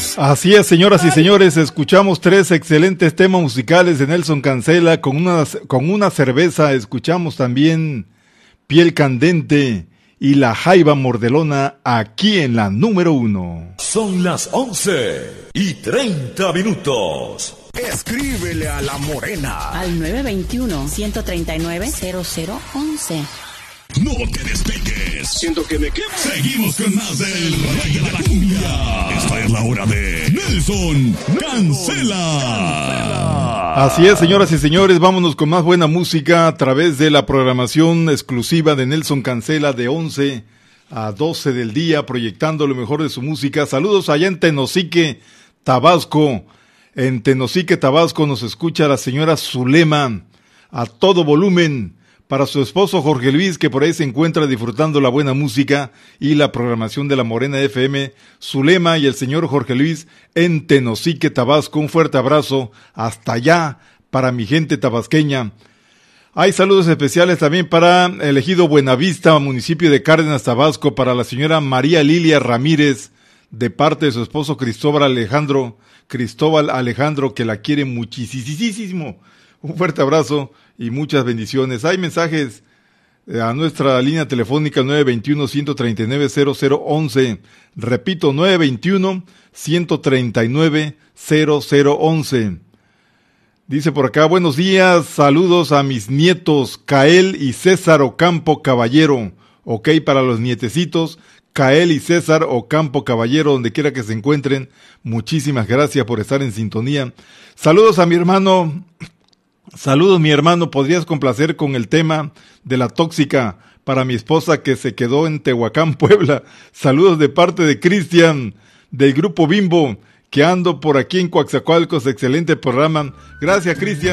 Así es, señoras y señores, escuchamos tres excelentes temas musicales de Nelson Cancela con una cerveza. Escuchamos también Piel Candente y La Jaiba Mordelona aquí en la número 1. Son las 11:30. Escríbele a La Morena al 921-139-0011. No te despegues. Siento que me quemo. Seguimos con más del Rey de la Cumbia. Esta es la hora de Nelson Cancela. Así es, señoras y señores, vámonos con más buena música a través de la programación exclusiva de Nelson Cancela de 11 a 12 del día, proyectando lo mejor de su música. Saludos allá en Tenosique, Tabasco. En Tenosique, Tabasco nos escucha la señora Zulema a todo volumen. Para su esposo Jorge Luis, que por ahí se encuentra disfrutando la buena música y la programación de la Morena FM, Zulema y el señor Jorge Luis en Tenosique, Tabasco. Un fuerte abrazo hasta allá para mi gente tabasqueña. Hay saludos especiales también para el ejido Buenavista, municipio de Cárdenas, Tabasco, para la señora María Lilia Ramírez, de parte de su esposo Cristóbal Alejandro, que la quiere muchísimo. Un fuerte abrazo y muchas bendiciones. Hay mensajes a nuestra línea telefónica 921-139-0011. Repito, 921-139-0011. Dice por acá, buenos días, saludos a mis nietos, Cael y César Ocampo Caballero. Ok, para los nietecitos, Cael y César Ocampo Caballero, donde quiera que se encuentren. Muchísimas gracias por estar en sintonía. Saludos a mi hermano. Saludos, mi hermano, ¿podrías complacer con el tema de La Tóxica para mi esposa que se quedó en Tehuacán, Puebla? Saludos de parte de Cristian, del Grupo Bimbo, que ando por aquí en Coaxacualcos. Excelente programa. Gracias, Cristian.